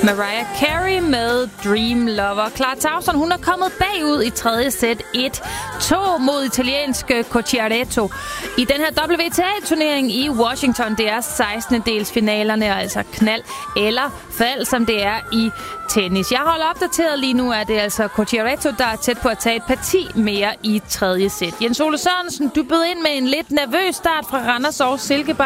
Mariah Carey med Dream Lover. Clara Tauson, hun er kommet bagud i tredje sæt 1-2 mod italienske Cocciaretto i den her WTA-turnering i Washington. Det er 16. delsfinalerne, altså knald eller fald, som det er i tennis. Jeg holder opdateret lige nu, er det altså Cocciaretto, der er tæt på at tage et parti mere i tredje sæt. Jens Ole Sørensen, du bød ind med en lidt nervøs start fra Randers og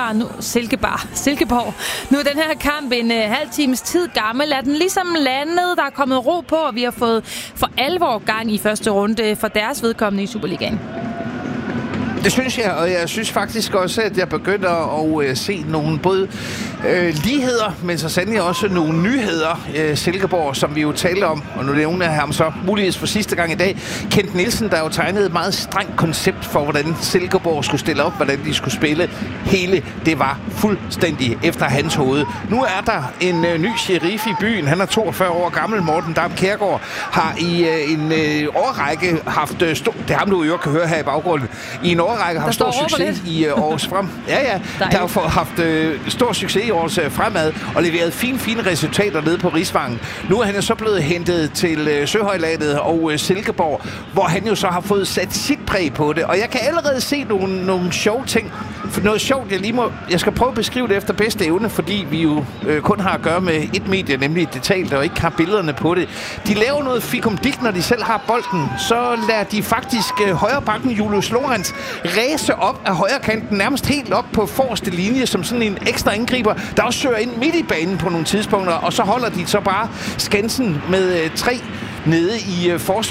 Silkeborg. Nu er den her kamp en halv times tid gammel. Er den ligesom landet, der er kommet ro på, og vi har fået for alvor gang i første runde for deres vedkommende i Superligaen? Det synes jeg, og jeg synes faktisk også, at jeg begynder at se nogle både ligheder, men så sandelig også nogle nyheder. Silkeborg, som vi jo talte om, og nu nævner jeg ham så muligvis for sidste gang i dag. Kent Nielsen, der jo tegnede et meget strengt koncept for, hvordan Silkeborg skulle stille op, hvordan de skulle spille. Hele det var fuldstændig efter hans hoved. Nu er der en ny sheriff i byen. Han er 42 år gammel. Morten Dam Kjærgaard har i en årrække haft det er ham, du jo kan høre her i baggrunden. I en årrække har stor succes i års frem. Ja. Der har haft stor succes i års fremad og leveret fine resultater nede på Rigsvangen. Nu er han jo så blevet hentet til Søhøjlandet og Silkeborg, hvor han jo så har fået sat sit præg på det. Og jeg kan allerede se nogle sjove ting. For noget sjovt, jeg skal prøve at beskrive det efter bedste evne, fordi vi jo kun har at gøre med et medie, nemlig Detalt, og ikke har billederne på det. De laver noget fikumdik, når de selv har bolden. Så lader de faktisk højre bakken Julius Lorenz ræse op af højre kanten, nærmest helt op på forreste linje, som sådan en ekstra angriber, der også søger ind midt i banen på nogle tidspunkter, og så holder de så bare skansen med 3 nede i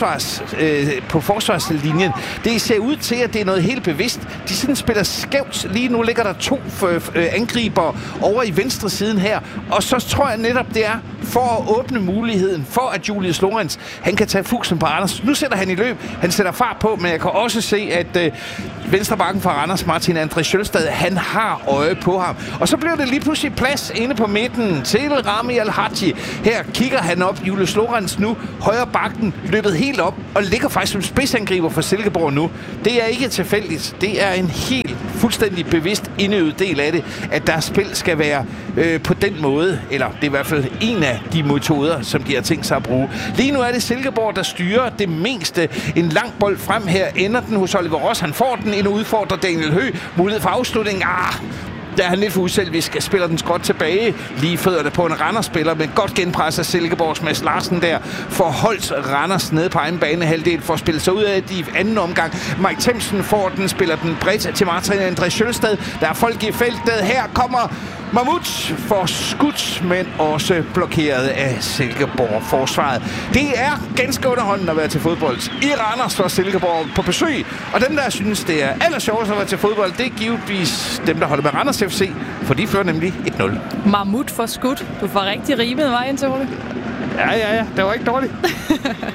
på forsvarslinjen. Det ser ud til, at det er noget helt bevidst. De sådan spiller skævt. Lige nu ligger der 2 angriber over i venstre siden her, og så tror jeg netop, det er for at åbne muligheden for, at Julius Lorenz, han kan tage fuksen på Randers. Nu sætter han i løb. Han sætter fart på, men jeg kan også se, at venstrebakken fra Randers, Martin André Sjølstad, han har øje på ham. Og så bliver det lige pludselig plads inde på midten til Rami Al-Haji. Her kigger han op. Julius Lorenz nu højre bakken løbet helt op og ligger faktisk som spidsangriber for Silkeborg nu. Det er ikke tilfældigt. Det er en helt fuldstændig bevidst indøvet del af det, at deres spil skal være på den måde, eller det er i hvert fald en af de metoder, som de har tænkt sig at bruge. Lige nu er det Silkeborg, der styrer det meste. En lang bold frem her, ender den hos Oliver Ross. Han får den ind og udfordrer Daniel Høgh. Mulighed for afslutning. Der er han lidt for uselvisk. Spiller den skråt tilbage. Lige fødderne på en Randers-spiller, men godt genpres af Silkeborgs Mads Larsen der. Får holdt Randers nede på egen banehalvdel for at spille sig ud af det i anden omgang. Mike Themsen får den, spiller den bredt til Martin André Sjølstad. Der er folk i feltet. Her kommer Mahmoud for skudt, men også blokeret af Silkeborg-forsvaret. Det er ganske underholdende at være til fodbold i Randers for Silkeborg på besøg. Og dem, der synes, det er allersjovest at være til fodbold, det er givetvis dem, der holder med Randers FC, for de fører nemlig 1-0. Mahmoud for skudt. Du får rigtig rimet mig ind til, Ole. Ja. Det var ikke dårligt.